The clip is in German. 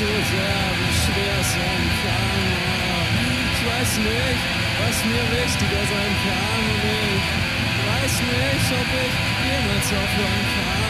so sehr, wie schwer es sein kann. Ich weiß nicht, was mir wichtiger sein kann. Und ich weiß nicht, ob ich jemals aufhören kann.